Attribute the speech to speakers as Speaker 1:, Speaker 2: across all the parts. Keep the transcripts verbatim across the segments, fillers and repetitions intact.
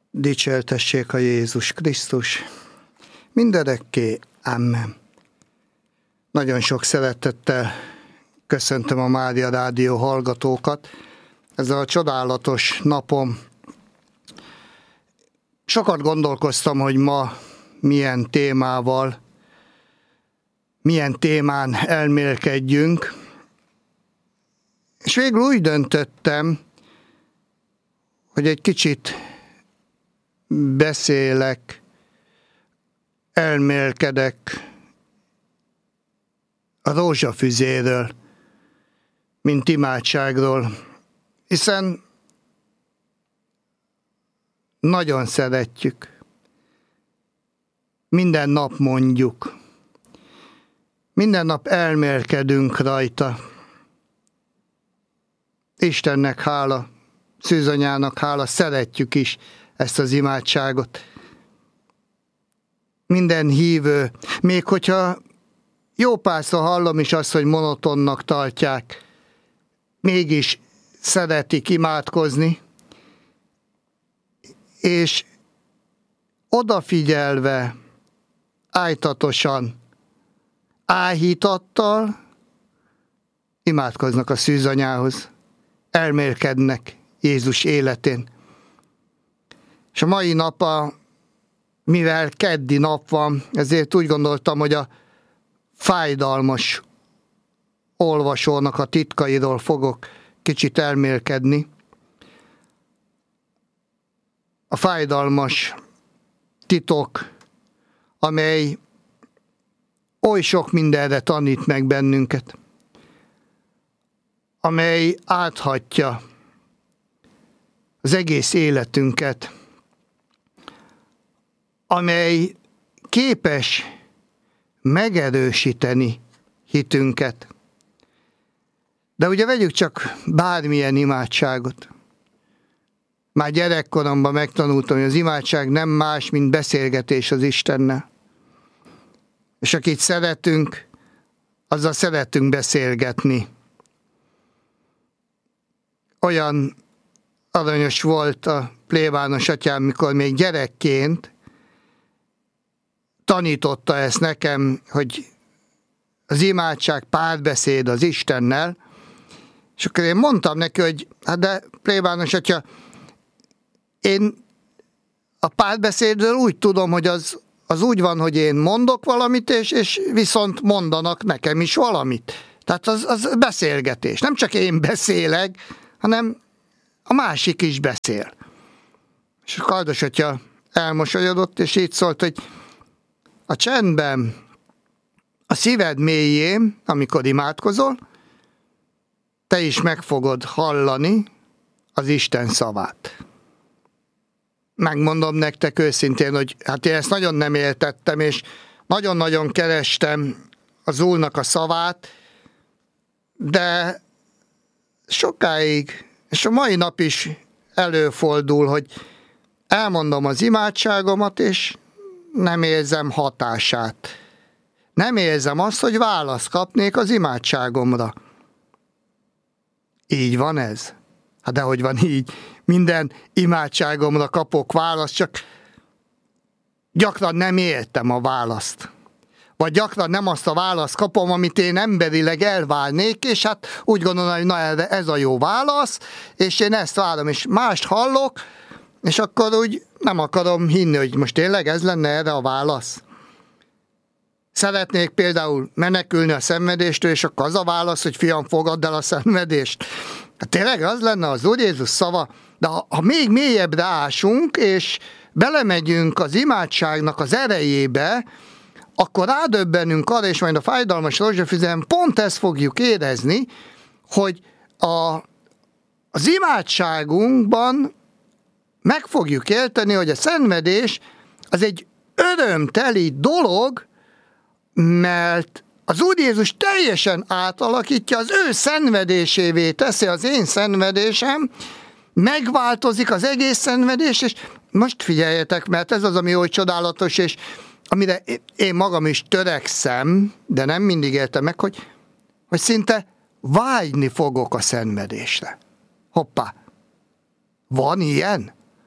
Speaker 1: Dicsértessék a Jézus Krisztus, mindörökké, amen. Nagyon sok szeretettel köszöntöm a Mária Rádió hallgatókat. Ez a csodálatos napom. Sokat gondolkoztam, hogy ma milyen témával, milyen témán elmélkedjünk, és végül úgy döntöttem, hogy egy kicsit beszélek, elmélkedek a rózsafüzéről, mint imádságról, hiszen nagyon szeretjük, minden nap mondjuk, minden nap elmélkedünk rajta. Istennek hála, Szűzanyának hála, szeretjük is ezt az imádságot. Minden hívő, még hogyha jó párszor hallom is azt, hogy monotonnak tartják, mégis szeretik imádkozni, és odafigyelve, ájtatosan, áhítattal imádkoznak a Szűzanyához, elmélkednek Jézus életén. És a mai nap, a, mivel keddi nap van, ezért úgy gondoltam, hogy a fájdalmas olvasónak a titkairól fogok kicsit elmélkedni. A fájdalmas titok, amely oly sok mindenre tanít meg bennünket, amely áthatja az egész életünket, amely képes megerősíteni hitünket. De ugye vegyük csak bármilyen imádságot. Már gyerekkoromban megtanultam, hogy az imádság nem más, mint beszélgetés az Istennel. És akit szeretünk, azzal szeretünk beszélgetni. Olyan aranyos volt a plébános atyám, mikor még gyerekként tanította ezt nekem, hogy az imádság párbeszéd az Istennel, és akkor én mondtam neki, hogy hát de plébános atya, én a párbeszédről úgy tudom, hogy az, az úgy van, hogy én mondok valamit, és, és viszont mondanak nekem is valamit. Tehát az, az beszélgetés. Nem csak én beszélek, hanem a másik is beszél. És a Kardos atya elmosolyodott, és így szólt, hogy a csendben, a szíved mélyén, amikor imádkozol, te is meg fogod hallani az Isten szavát. Megmondom nektek őszintén, hogy hát én ezt nagyon nem éltettem, és nagyon-nagyon kerestem az Úrnak a szavát, de sokáig, és a mai nap is előfordul, hogy elmondom az imádságomat, és nem érzem hatását. Nem érzem azt, hogy választ kapnék az imádságomra. Így van ez? Hát dehogy van így. Minden imádságomra kapok választ, csak gyakran nem értem a választ. Vagy gyakran nem azt a választ kapom, amit én emberileg elvárnék, és hát úgy gondolom, hogy na ez a jó válasz, és én ezt várom, és mást hallok, és akkor úgy nem akarom hinni, hogy most tényleg ez lenne erre a válasz. Szeretnék például menekülni a szenvedéstől, és akkor az a válasz, hogy fiam, fogadd el a szenvedést. Hát tényleg az lenne az Úr Jézus szava, de ha, ha még mélyebbre ásunk, és belemegyünk az imádságnak az erejébe, akkor rádöbbenünk arra, és majd a fájdalmas rózsafüzén pont ezt fogjuk érezni, hogy a, az imádságunkban meg fogjuk érteni, hogy a szenvedés az egy örömteli dolog, mert az Úr Jézus teljesen átalakítja, az ő szenvedésévé teszi az én szenvedésem, megváltozik az egész szenvedés, és most figyeljetek, mert ez az, ami oly csodálatos, és amire én magam is törekszem, de nem mindig értem meg, hogy, hogy szinte vágyni fogok a szenvedésre. Hoppá! Van ilyen?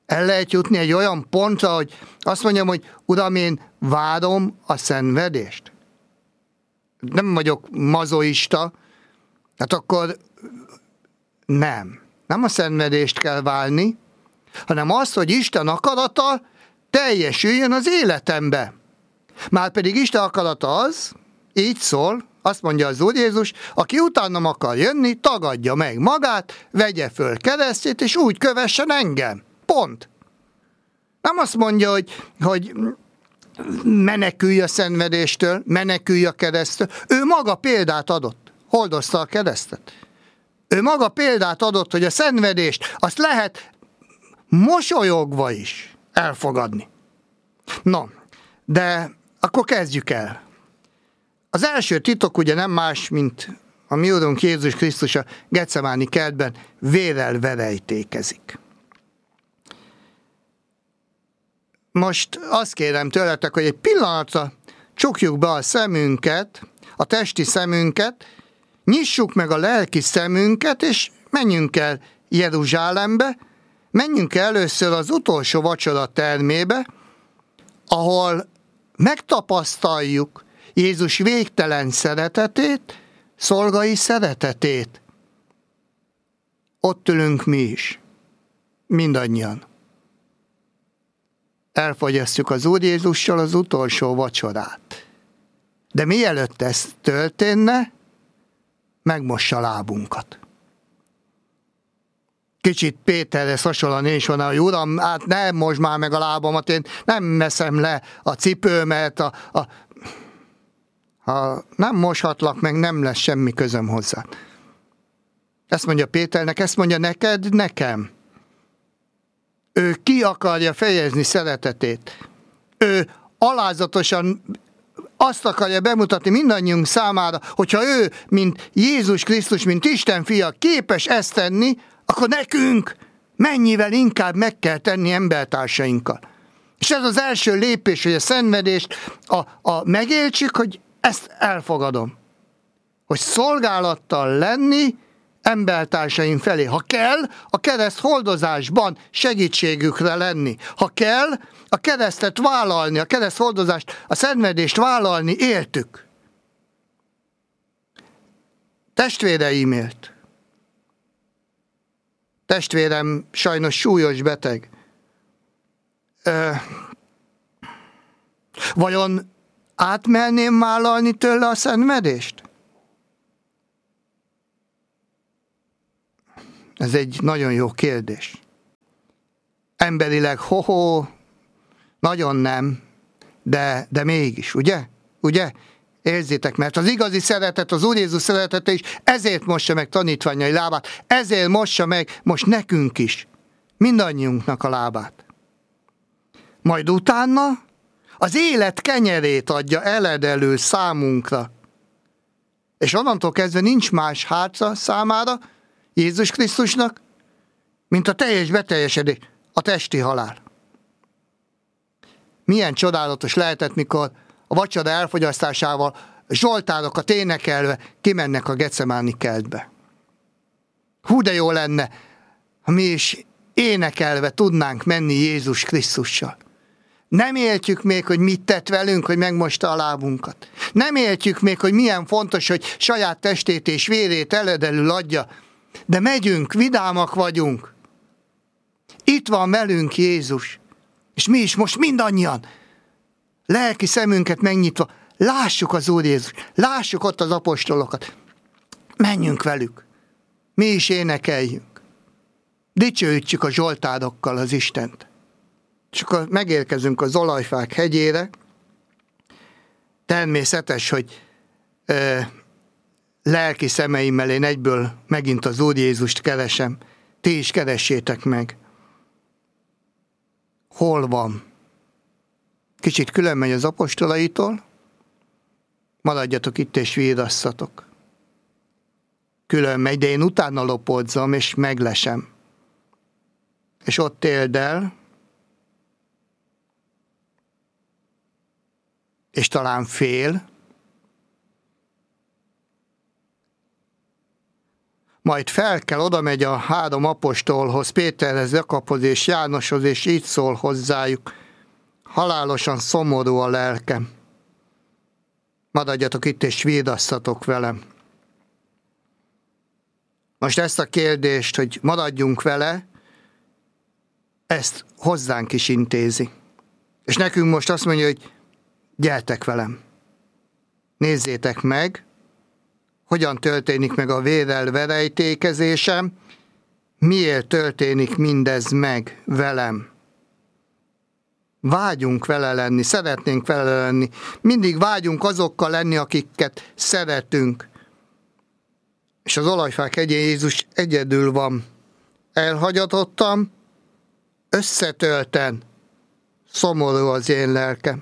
Speaker 1: El lehet jutni egy olyan pontra, hogy azt mondjam, hogy Uram, én várom a szenvedést. Nem vagyok mazoista, hát akkor nem. Nem a szenvedést kell várni, hanem az, hogy Isten akarata teljesüljön az életembe. Márpedig Isten akarata az, így szól, azt mondja az Úr Jézus, aki utánam akar jönni, tagadja meg magát, vegye föl keresztjét, és úgy kövessen engem. Pont. Nem azt mondja, hogy, hogy menekülj a szenvedéstől, menekülj a keresztől. Ő maga példát adott. Hordozta a keresztet. Ő maga példát adott, hogy a szenvedést azt lehet mosolyogva is elfogadni. No, de akkor kezdjük el. Az első titok ugye nem más, mint a mi Urunk Jézus Krisztus a Getsemáni kertben vérrel verejtékezik. Most azt kérem tőletek, hogy egy pillanatra csukjuk be a szemünket, a testi szemünket, nyissuk meg a lelki szemünket, és menjünk el Jeruzsálembe, menjünk el először az utolsó vacsora termébe, ahol megtapasztaljuk Jézus végtelen szeretetét, szolgai szeretetét. Ott ülünk mi is, mindannyian. Elfogyasztjuk az Úr Jézussal az utolsó vacsorát. De mielőtt ez történne, megmossa lábunkat. Kicsit Péterhez hasonlóan én is van, hogy Uram, hát nem mosd már meg a lábamat, én nem veszem le a cipőmet, a, a... ha nem moshatlak meg, nem lesz semmi közöm hozzá. Ezt mondja Péternek, ezt mondja neked, nekem. Ő ki akarja fejezni szeretetét. Ő alázatosan azt akarja bemutatni mindannyiunk számára, hogyha ő, mint Jézus Krisztus, mint Isten fia képes ezt tenni, akkor nekünk mennyivel inkább meg kell tenni embertársainkkal. És ez az első lépés, hogy a szenvedést a, a megértsük, hogy ezt elfogadom. Hogy szolgálattal lenni embertársaim felé. Ha kell, a kereszt hordozásban segítségükre lenni. Ha kell, a keresztet vállalni, a kereszt hordozást, a szenvedést vállalni értük. Testvéreimélt. Testvérem sajnos súlyos beteg. Ö, vajon átmerném vállalni tőle a szenvedést? Ez egy nagyon jó kérdés. Emberileg ho-ho, nagyon nem, de, de mégis, ugye? Ugye? Érzitek, mert az igazi szeretet, az Úr Jézus szeretete is ezért mossa meg tanítványai lábát, ezért mossa meg most nekünk is, mindannyiunknak a lábát. Majd utána az élet kenyerét adja eledelül számunkra. És onnantól kezdve nincs más hátra számára, Jézus Krisztusnak, mint a teljes beteljesedés, a testi halál. Milyen csodálatos lehetett, mikor a vacsora elfogyasztásával zsoltárokat énekelve kimennek a Getsemáni kertbe. Hú, de jó lenne, ha mi is énekelve tudnánk menni Jézus Krisztussal. Nem értjük még, hogy mit tett velünk, hogy megmosta a lábunkat. Nem értjük még, hogy milyen fontos, hogy saját testét és vérét eledelül adja. De megyünk, vidámak vagyunk. Itt van velünk Jézus. És mi is most mindannyian, lelki szemünket megnyitva, lássuk az Úr Jézus, lássuk ott az apostolokat. Menjünk velük. Mi is énekeljünk. Dicsőítsük a zsoltárokkal az Istent. És akkor megérkezünk az Olajfák hegyére. Természetes, hogy ö, lelki szemeimmel én egyből megint az Úr Jézust keresem. Ti is keressétek meg. Hol van? Kicsit külön megy az apostolaitól, maradjatok itt és vírasszatok. Külön megy, de én utána lopodzom és meglesem. És ott éld el, és talán fél. majd fel kell, oda megy a három apostolhoz, Péterhez, Jakabhoz és Jánoshoz, és így szól hozzájuk: halálosan szomorú a lelkem. Maradjatok itt, és védasszatok velem. Most ezt a kérdést, hogy maradjunk vele, ezt hozzánk is intézi. És nekünk most azt mondja, hogy gyertek velem. Nézzétek meg, hogyan történik meg a vérrel verejtékezésem, miért történik mindez meg velem. Vágyunk vele lenni, szeretnénk vele lenni. Mindig vágyunk azokkal lenni, akiket szeretünk. És az olajfák hegyén Jézus egyedül van. Elhagyatottam, összetölten, szomorú az én lelkem.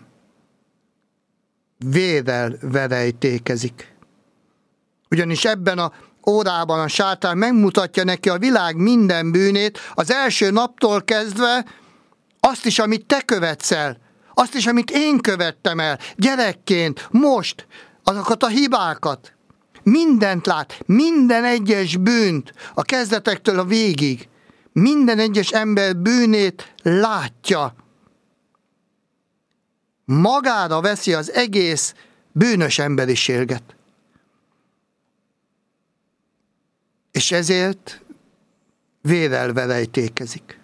Speaker 1: Vérrel verejtékezik. Ugyanis ebben a órában a sátán megmutatja neki a világ minden bűnét, az első naptól kezdve azt is, amit te követsz el, azt is, amit én követtem el, gyerekként, most, azokat a hibákat. Mindent lát, minden egyes bűnt, a kezdetektől a végig. Minden egyes ember bűnét látja. Magára veszi az egész bűnös emberiséget. És ezért vérrel verejtékezik.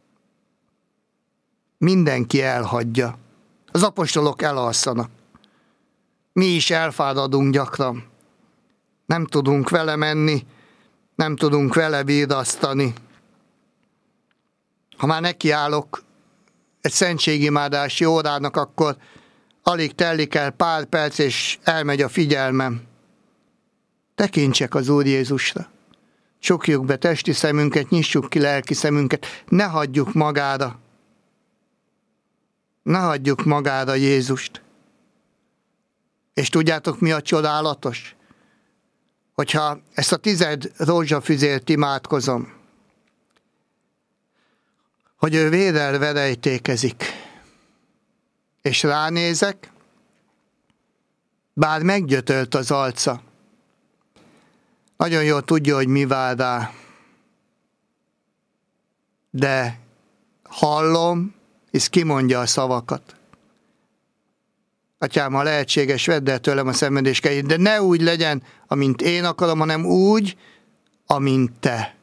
Speaker 1: Mindenki elhagyja. Az apostolok elalszanak. Mi is elfáradunk gyakran. Nem tudunk vele menni, nem tudunk vele védasztani. Ha már nekiállok egy szentségimádási órának, akkor alig telik el pár perc, és elmegy a figyelmem. Tekintsek az Úr Jézusra. Csukjuk be testi szemünket, nyissuk ki lelki szemünket, ne hagyjuk magára. Ne hagyjuk magára Jézust. És tudjátok, mi a csodálatos? Hogyha ezt a tized rózsafüzért imádkozom, hogy ő vérrel verejtékezik, és ránézek, bár meggyötölt az arca, nagyon jól tudja, hogy mi vár rá, de hallom, és kimondja a szavakat. Atyám, ha lehetséges, vedd el tőlem a szenvedéskeit, de ne úgy legyen, amint én akarom, hanem úgy, amint te.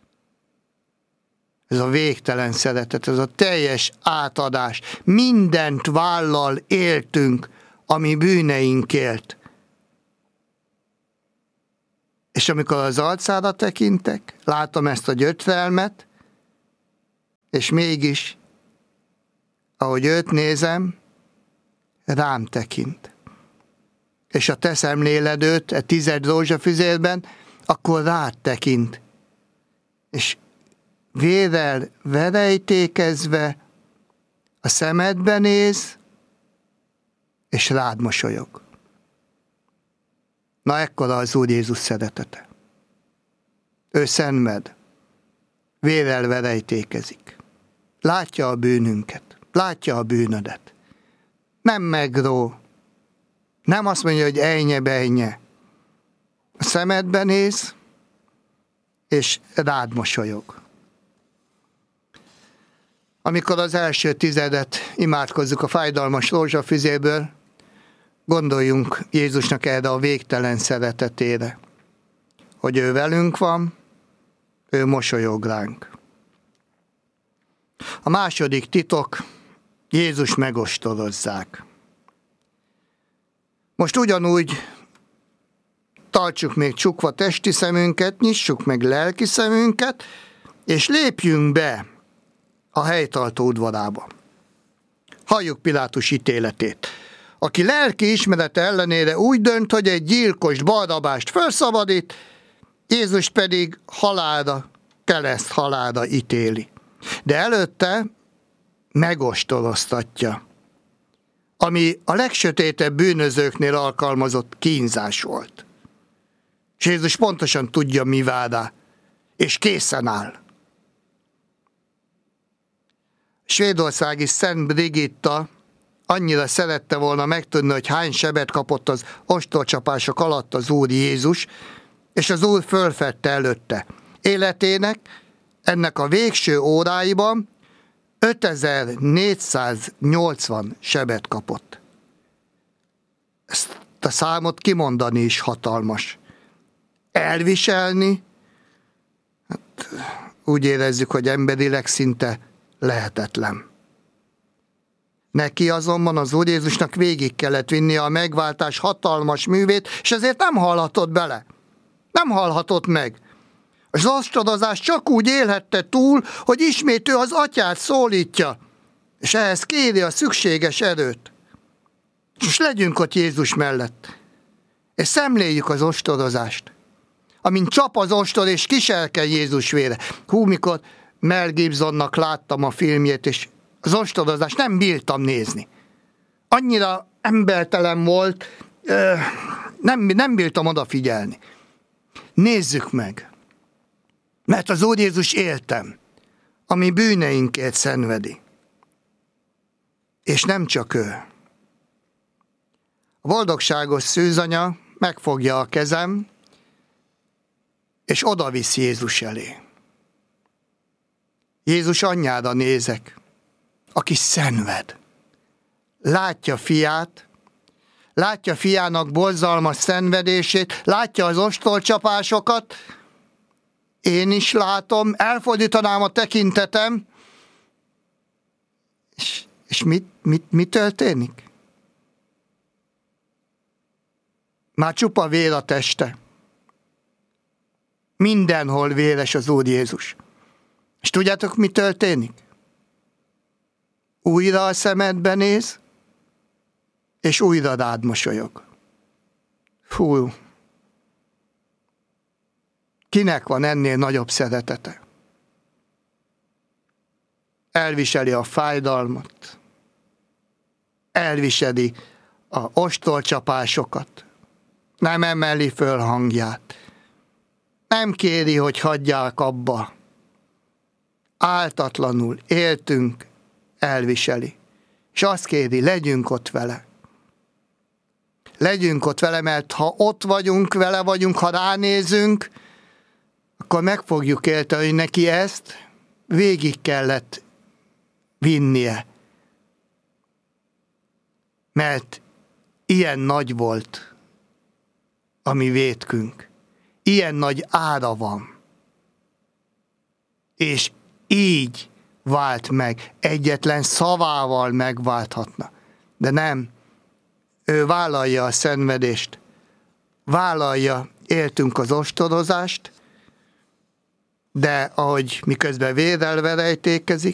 Speaker 1: Ez a végtelen szeretet, ez a teljes átadás. Mindent vállal éltünk, ami bűneinkért. És amikor az arcára tekintek, látom ezt a gyötrelmet, és mégis, ahogy őt nézem, rám tekint. És ha te szemléled őt e tized rózsafüzérben, akkor rád tekint. És vérrel verejtékezve a szemedbe néz, és rád mosolyog. Na, ekkora az Úr Jézus szeretete. Ő szenved, vérrel verejtékezik. Látja a bűnünket, látja a bűnödet. Nem megró, nem azt mondja, hogy ejnye bejnye. A szemedbe néz, és rád mosolyog. Amikor az első tizedet imádkozzuk a fájdalmas rózsafüzéből, gondoljunk Jézusnak erre a végtelen szeretetére, hogy ő velünk van, ő mosolyog ránk. A második titok, Jézus megostorozzák. Most ugyanúgy tartsuk még csukva testi szemünket, nyissuk meg lelki szemünket, és lépjünk be a helytartó udvarába. Halljuk Pilátus ítéletét. Aki lelki ismerete ellenére úgy dönt, hogy egy gyilkost, Barrabást felszabadít, Jézus pedig halálra, kereszt halálra ítéli. De előtte megostoroztatja, ami a legsötétebb bűnözőknél alkalmazott kínzás volt. És Jézus pontosan tudja, mi vár rá, és készen áll. Svédországi Szent Brigitta annyira szerette volna megtudni, hogy hány sebet kapott az ostorcsapások alatt az Úr Jézus, és az Úr fölfedte előtte. Életének, ennek a végső óráiban ötezer-négyszáznyolcvan sebet kapott. Ezt a számot kimondani is hatalmas. Elviselni, hát úgy érezzük, hogy emberileg szinte lehetetlen. Neki azonban az Úr Jézusnak végig kellett vinnie a megváltás hatalmas művét, és ezért nem hallhatott bele. Nem hallhatott meg. Az ostorozást csak úgy élhette túl, hogy ismét ő az atyát szólítja, és ehhez kéri a szükséges erőt. És most legyünk ott Jézus mellett, és szemléljük az ostorozást. Amint csap az ostor, és kiserkel Jézus vére. Hú, mikor Mel Gibsonnak láttam a filmjét, és az ostorozást nem bírtam nézni. Annyira embertelen volt, nem, nem bírtam odafigyelni. Nézzük meg, mert az Úr Jézus éltem, ami bűneinkért szenvedi. És nem csak ő. A boldogságos szűzanya megfogja a kezem, és odavisz Jézus elé. Jézus anyjára nézek, aki szenved. Látja fiát, látja fiának borzalmas szenvedését, látja az ostorcsapásokat, én is látom, elfordítanám a tekintetem, és, és mit, mit, mi történik? Már csupa vér a teste. Mindenhol véres az Úr Jézus. És tudjátok, mi történik? Újra a szemedbe néz, és újra rád mosolyog. Fú! Kinek van ennél nagyobb szeretete? Elviseli a fájdalmat, elviseli a ostorcsapásokat, nem emeli föl hangját, nem kéri, hogy hagyják abba. Áltatlanul éltünk, elviseli. És azt kéri, legyünk ott vele. Legyünk ott vele, mert ha ott vagyunk, vele vagyunk, ha ránézünk, akkor meg fogjuk élteni, hogy neki ezt végig kellett vinnie. Mert ilyen nagy volt a mi vétkünk. Ilyen nagy ára van. És így vált meg. Egyetlen szavával megválthatna. De nem. Ő vállalja a szenvedést. Vállalja, éltünk az ostorozást, de ahogy miközben vérrel verejtékezik,